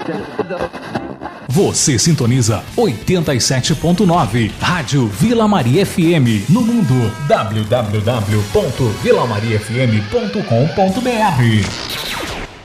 Você sintoniza 87.9 Rádio Vila Maria FM no mundo www.vilamariafm.com.br.